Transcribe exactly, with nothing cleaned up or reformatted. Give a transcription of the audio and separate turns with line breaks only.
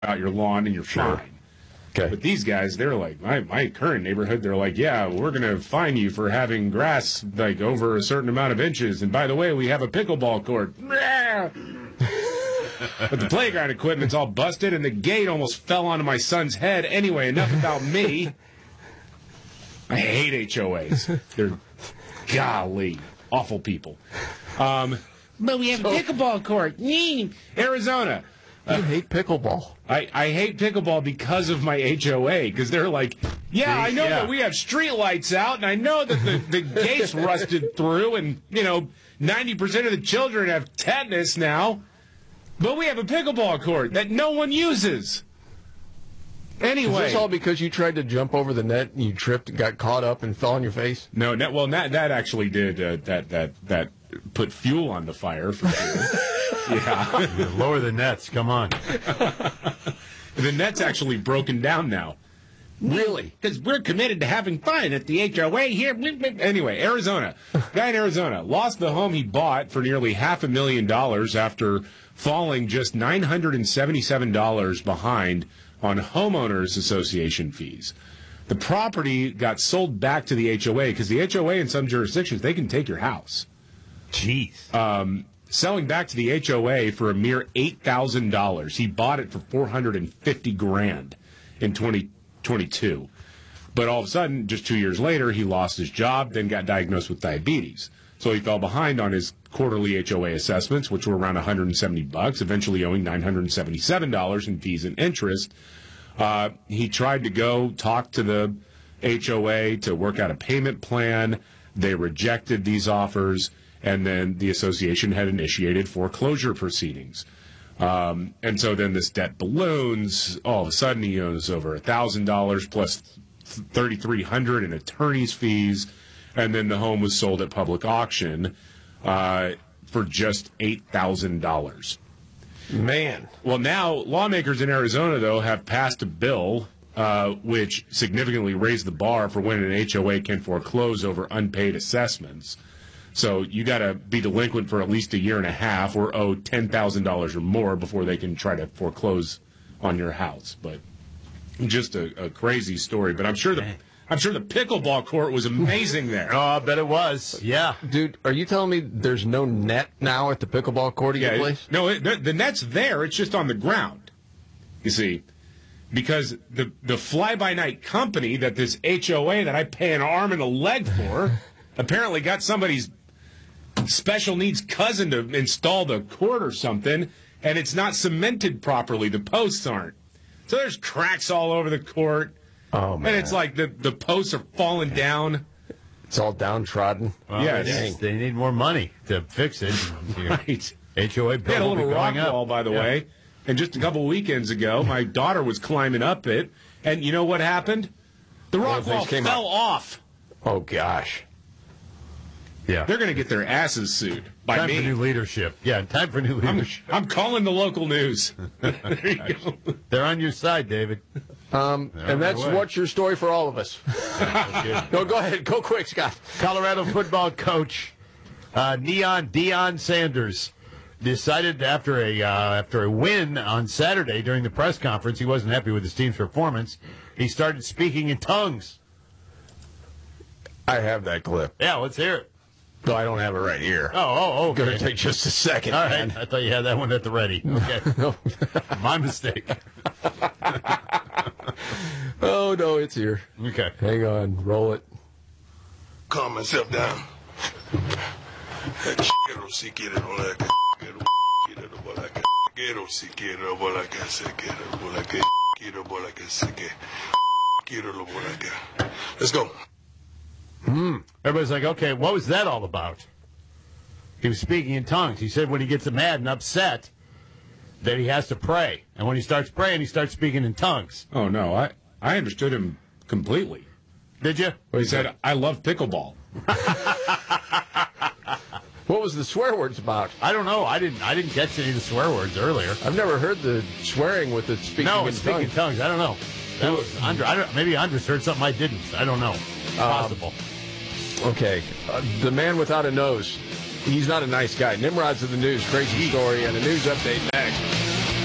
out your lawn and you're
Sure.
fine.
Okay.
But these guys, they're like, my, my current neighborhood, they're like, yeah, we're going to fine you for having grass like over a certain amount of inches. And by the way, we have a pickleball court. But the playground equipment's all busted and the gate almost fell onto my son's head. Anyway, enough about me. I hate H O As. They're, golly, awful people. Um, but we have a pickleball court. Arizona.
I hate pickleball.
I, I hate pickleball because of my H O A, because they're like, yeah, I know
yeah.
that we have street lights out, and I know that the, the gates rusted through, and, you know, ninety percent of the children have tetanus now, but we have a pickleball court that no one uses. Anyway.
Is this all because you tried to jump over the net and you tripped, got caught up, and fell on your face?
No, that, well, that, that actually did, uh, that, that, that put fuel on the fire, for sure. Yeah.
Lower the nets. Come on.
The net's actually broken down now.
Really?
Because we're committed to having fun at the H O A here. Anyway, Arizona. Guy in Arizona lost the home he bought for nearly half a million dollars after falling just nine hundred seventy-seven dollars behind on homeowners association fees. The property got sold back to the H O A because the H O A in some jurisdictions, they can take your house.
Jeez.
Um, selling back to the H O A for a mere eight thousand dollars. He bought it for four hundred fifty grand in twenty twenty-two. But all of a sudden, just two years later, he lost his job, then got diagnosed with diabetes. So he fell behind on his quarterly H O A assessments, which were around one hundred seventy bucks, eventually owing nine hundred seventy-seven dollars in fees and interest. Uh, he tried to go talk to the H O A to work out a payment plan. They rejected these offers, and then the association had initiated foreclosure proceedings. Um, and so then this debt balloons. All of a sudden, he owes over one thousand dollars plus three thousand three hundred dollars in attorney's fees. And then the home was sold at public auction uh, for just eight thousand dollars.
Man.
Well, now lawmakers in Arizona, though, have passed a bill uh, which significantly raised the bar for when an H O A can foreclose over unpaid assessments. So you got to be delinquent for at least a year and a half or owe ten thousand dollars or more before they can try to foreclose on your house. But just a, a crazy story. But I'm sure the I'm sure the pickleball court was amazing there.
Oh, I bet it was. Yeah.
Dude, are you telling me there's no net now at the pickleball court at
Yeah,
your
it-
place?
no, it, the, the net's there. It's just on the ground. You see, because the the fly-by-night company that this H O A that I pay an arm and a leg for apparently got somebody's special needs cousin to install the court or something, and it's not cemented properly. The posts aren't. So there's cracks all over the court.
Oh, man.
And it's like the, the posts are falling down.
It's all downtrodden.
Well,
Yes.
yes, they need more money to fix it.
Right.
H O A
They had
bill
a
will be
little rock
going up.
wall, by the
Yeah.
way. And just a couple weekends ago, my daughter was climbing up it, and you know what happened? The rock
things
wall
came
fell
up.
off.
Oh, gosh.
Yeah.
They're going to get their asses sued by
Time
me.
for new leadership. Yeah, time for new
I'm,
leadership.
I'm calling the local news. There you go.
They're on your side, David.
Um,
They're
and
on their
that's
way.
what's your story for all of us. No, go ahead. Go quick, Scott.
Colorado football coach uh, Neon Deion Sanders decided after a uh, after a win on Saturday during the press conference, he wasn't happy with his team's performance. He started speaking in tongues.
I have that clip.
Yeah, let's hear it.
No, I don't have it right here.
Oh, oh, okay.
Going to take just a second.
All
man.
right. I thought you had that one at the ready. Okay.
No.
My mistake.
Oh, no, it's here.
Okay.
Hang on. Roll it.
Calm myself down. Quiero si quiere no la que quiero quiero bola que quiero si quiero bola que se quiero bola que quiero bola que se que quiero lo bola que. Let's go.
Everybody's like, okay, what was that all about? He was speaking in tongues. He said when he gets mad and upset that he has to pray. And when he starts praying, he starts speaking in tongues.
Oh, no. I, I understood him completely.
Did you?
He said, I love pickleball.
What was the swear words about?
I don't know. I didn't I didn't catch any of the swear words earlier.
I've never heard the swearing with the speaking
No,
in
it's speaking in
tongues.
tongues. I don't know. That was Andre. I don't, maybe Andres heard something I didn't. I don't know. Possible.
Okay. Uh, the man without a nose. He's not a nice guy. Nimrod's of the news. Crazy story and a news update.